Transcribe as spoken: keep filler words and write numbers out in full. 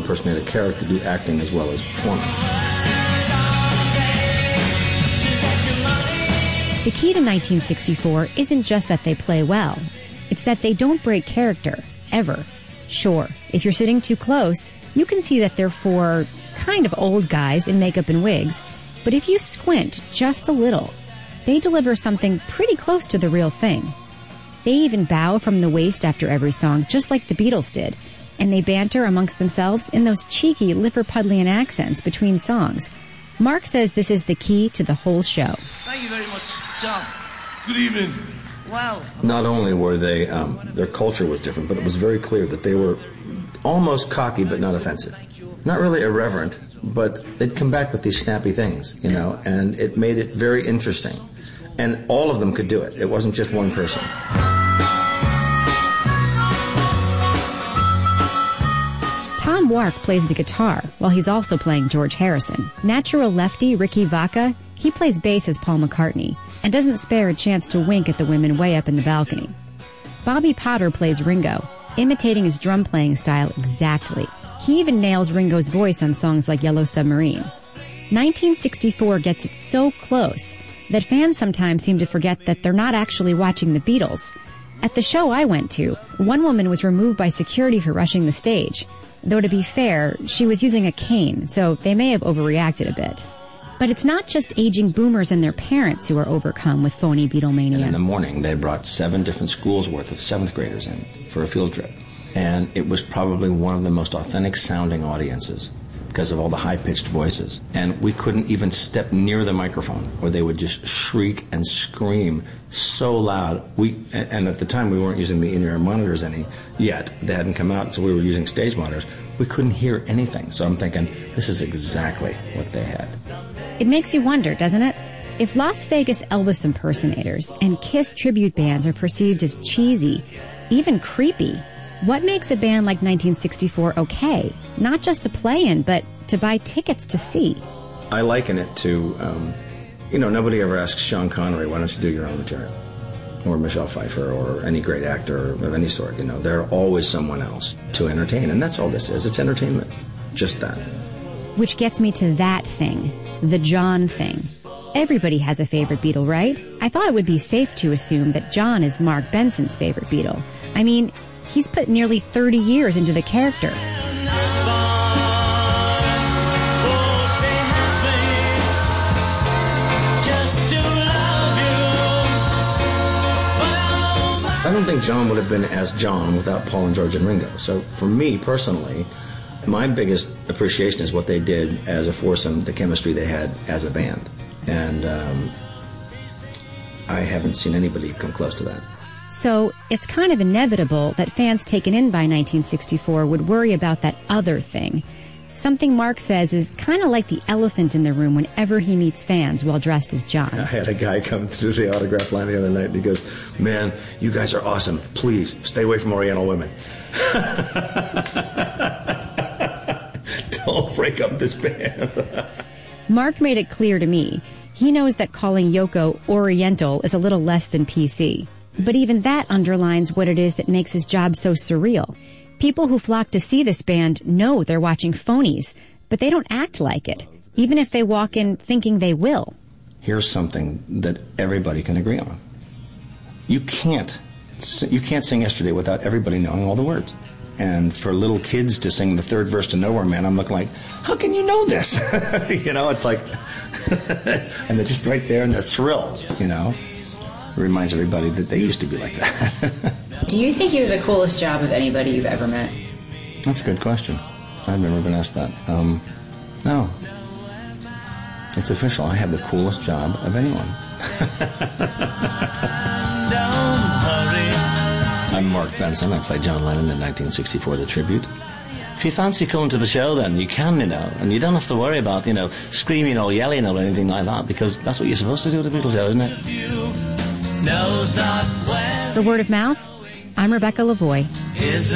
impersonate a character, do acting as well as performing. The key to nineteen sixty-four isn't just that they play well. It's that they don't break character, ever. Sure, if you're sitting too close, you can see that they're four kind of old guys in makeup and wigs, but if you squint just a little, they deliver something pretty close to the real thing. They even bow from the waist after every song, just like the Beatles did, and they banter amongst themselves in those cheeky Liverpudlian accents between songs. Mark says this is the key to the whole show. Thank you very much, John. Good evening. Wow. Not only were they, um, their culture was different, but it was very clear that they were almost cocky but not offensive. Not really irreverent, but they'd come back with these snappy things, you know, and it made it very interesting. And all of them could do it. It wasn't just one person. Tom Wark plays the guitar while he's also playing George Harrison. Natural lefty Ricky Vaca, he plays bass as Paul McCartney and doesn't spare a chance to wink at the women way up in the balcony. Bobby Potter plays Ringo, imitating his drum playing style exactly. He even nails Ringo's voice on songs like Yellow Submarine. nineteen sixty-four gets it so close that fans sometimes seem to forget that they're not actually watching the Beatles. At the show I went to, one woman was removed by security for rushing the stage. Though to be fair, she was using a cane, so they may have overreacted a bit. But it's not just aging boomers and their parents who are overcome with phony Beatlemania. And in the morning, they brought seven different schools worth of seventh graders in for a field trip. And it was probably one of the most authentic sounding audiences because of all the high-pitched voices. And we couldn't even step near the microphone, or they would just shriek and scream so loud. We and at the time we weren't using the in-ear monitors any yet. They hadn't come out, so we were using stage monitors. We couldn't hear anything. So I'm thinking, this is exactly what they had. It makes you wonder, doesn't it? If Las Vegas Elvis impersonators and Kiss tribute bands are perceived as cheesy, even creepy, what makes a band like nineteen sixty-four okay? Not just to play in, but to buy tickets to see. I liken it to, um, you know, nobody ever asks Sean Connery, why don't you do your own material? Or Michelle Pfeiffer, or any great actor of any sort, you know. They're always someone else to entertain, and that's all this is. It's entertainment. Just that. Which gets me to that thing, the John thing. Everybody has a favorite Beatle, right? I thought it would be safe to assume that John is Mark Benson's favorite Beatle. I mean, he's put nearly thirty years into the character. I don't think John would have been as John without Paul and George and Ringo. So for me personally, my biggest appreciation is what they did as a foursome, the chemistry they had as a band. And um, I haven't seen anybody come close to that. So it's kind of inevitable that fans taken in by nineteen sixty-four would worry about that other thing. Something Mark says is kind of like the elephant in the room whenever he meets fans while dressed as John. I had a guy come through the autograph line the other night and he goes, man, you guys are awesome. Please, stay away from Oriental women. Don't break up this band. Mark made it clear to me. He knows that calling Yoko Oriental is a little less than P C. But even that underlines what it is that makes his job so surreal. People who flock to see this band know they're watching phonies, but they don't act like it, even if they walk in thinking they will. Here's something that everybody can agree on. You can't, you can't sing Yesterday without everybody knowing all the words. And for little kids to sing the third verse to Nowhere Man, I'm looking like, how can you know this? You know, it's like, and they're just right there and they're thrilled, you know. It reminds everybody that they used to be like that. Do you think you have the coolest job of anybody you've ever met? That's a good question. I've never been asked that. Um, no. It's official. I have the coolest job of anyone. I'm Mark Benson. I played John Lennon in nineteen sixty-four, The Tribute. If you fancy coming to the show, then you can, you know, and you don't have to worry about, you know, screaming or yelling or anything like that, because that's what you're supposed to do at a Beatles show, isn't it? For Word of Mouth, I'm Rebecca Lavoie.